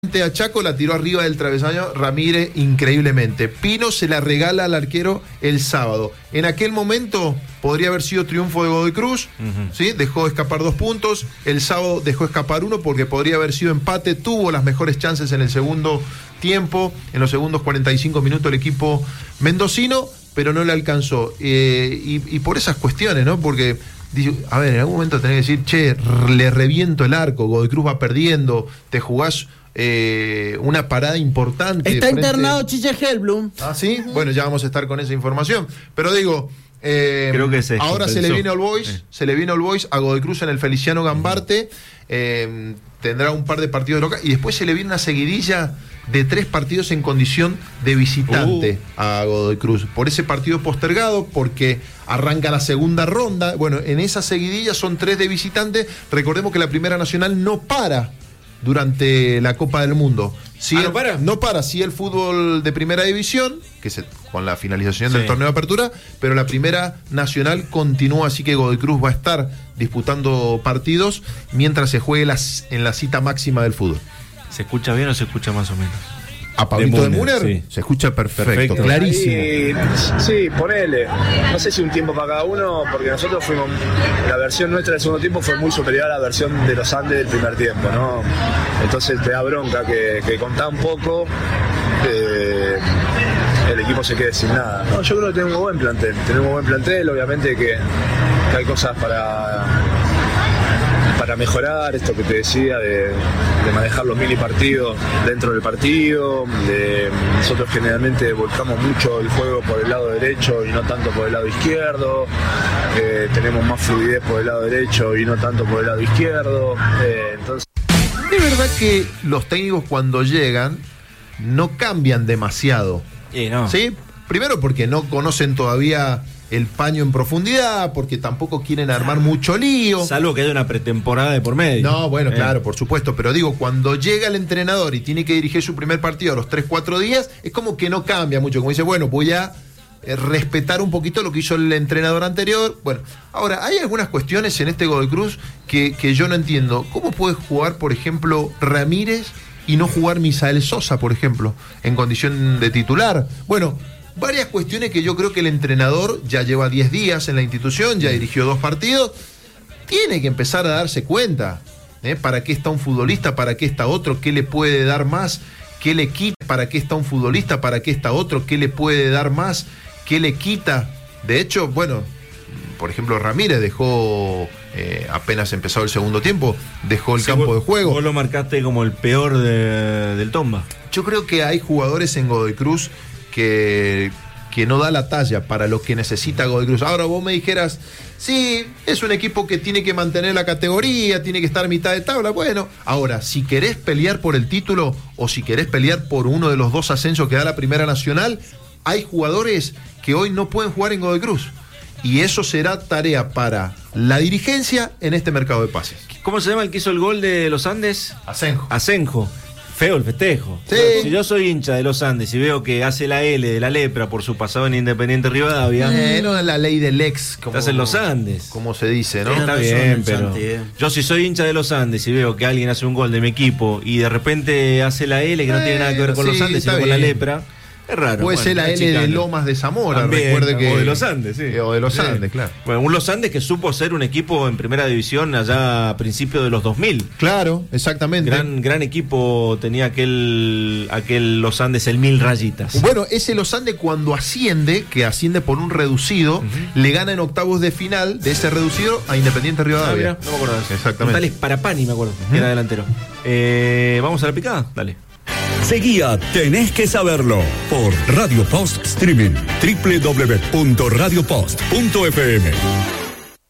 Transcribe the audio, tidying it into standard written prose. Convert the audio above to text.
A Chaco la tiró arriba del travesaño Ramírez increíblemente. Pino se la regala al arquero el sábado. En aquel momento podría haber sido triunfo de Godoy Cruz, ¿sí? Dejó escapar 2 puntos. El sábado dejó escapar 1 porque podría haber sido empate. Tuvo las mejores chances en el segundo tiempo, en los segundos 45 minutos el equipo mendocino, pero no le alcanzó. Y por esas cuestiones, ¿no? Porque, a ver, en algún momento tenés que decir, che, le reviento el arco, Godoy Cruz va perdiendo, te jugás una parada importante. Está internado Chiche Hellblum. Ah, sí, bueno, ya vamos a estar con esa información. Pero digo, creo que ahora se le viene All Boys, a Godoy Cruz en el Feliciano Gambarte. Tendrá un par de partidos locales y después se le viene una seguidilla de 3 partidos en condición de visitante a Godoy Cruz. Por ese partido postergado, porque arranca la segunda ronda. Bueno, en esa seguidilla son 3 de visitante. Recordemos que la Primera Nacional no para durante la Copa del Mundo. No para, sí, el fútbol de primera división, con la finalización del torneo de apertura, pero la Primera Nacional continúa, así que Godoy Cruz va a estar disputando partidos mientras se juegue en la cita máxima del fútbol. ¿Se escucha bien o se escucha más o menos? A Pablito de Müller, sí. Se escucha perfecto. Clarísimo. Sí, ponele. No sé si un tiempo para cada uno, porque nosotros la versión nuestra del segundo tiempo fue muy superior a la versión de los Andes del primer tiempo, ¿no? Entonces te da bronca que con tan poco el equipo se quede sin nada. No, yo creo que tenemos buen plantel, obviamente que hay cosas para mejorar, esto que te decía de manejar los mini partidos dentro del partido. Nosotros generalmente volcamos mucho el juego por el lado derecho y no tanto por el lado izquierdo. Tenemos más fluidez por el lado derecho y no tanto por el lado izquierdo. Entonces, es verdad que los técnicos cuando llegan no cambian demasiado. No. ¿Sí? Primero porque no conocen todavía el paño en profundidad, porque tampoco quieren armar mucho lío. Salvo que haya una pretemporada de por medio. No, bueno, claro, por supuesto, pero digo, cuando llega el entrenador y tiene que dirigir su primer partido a los 3-4 días, es como que no cambia mucho, como dice, bueno, voy a respetar un poquito lo que hizo el entrenador anterior. Bueno, ahora, hay algunas cuestiones en este Godoy Cruz que yo no entiendo. ¿Cómo puede jugar, por ejemplo, Ramírez y no jugar Misael Sosa, por ejemplo, en condición de titular? Bueno, varias cuestiones que yo creo que el entrenador ya lleva 10 días en la institución, ya dirigió 2 partidos, tiene que empezar a darse cuenta, para qué está un futbolista, para qué está otro, qué le puede dar más, qué le quita, para qué está un futbolista, para qué está otro, qué le puede dar más, qué le quita. De hecho, bueno, por ejemplo, Ramírez dejó, apenas empezado el segundo tiempo, dejó el campo de juego. Vos lo marcaste como el peor del Tomba. Yo creo que hay jugadores en Godoy Cruz que no da la talla para lo que necesita Godoy Cruz. Ahora vos me dijeras, sí, es un equipo que tiene que mantener la categoría, tiene que estar a mitad de tabla. Bueno, ahora, si querés pelear por el título o si querés pelear por uno de los 2 ascensos que da la Primera Nacional, hay jugadores que hoy no pueden jugar en Godoy Cruz. Y eso será tarea para la dirigencia en este mercado de pases. ¿Cómo se llama el que hizo el gol de los Andes? Asenjo. Feo el festejo. Sí. Si yo soy hincha de los Andes y veo que hace la L de la lepra por su pasado en Independiente Rivadavia. No es la ley del ex. Estás en los Andes. Como se dice, ¿no? Está bien, pero yo si soy hincha de los Andes y veo que alguien hace un gol de mi equipo y de repente hace la L que no tiene nada que ver con los Andes, sino con la lepra. Es raro. Puede ser la L de Lomas de Zamora, también, recuerde que. O de los Andes, sí. O de los Andes, claro. Bueno, un Los Andes que supo ser un equipo en primera división allá a principios de los 2000. Claro, exactamente. Gran equipo tenía aquel Los Andes, el 1000 rayitas. Bueno, ese Los Andes cuando asciende, que asciende por un reducido, le gana en octavos de final de ese reducido a Independiente Rivadavia. No me acuerdo de eso. Exactamente. Tales Parapani, me acuerdo, que era delantero. ¿Vamos a la picada? Dale. Seguía Tenés que Saberlo por Radio Post Streaming, www.radiopost.fm.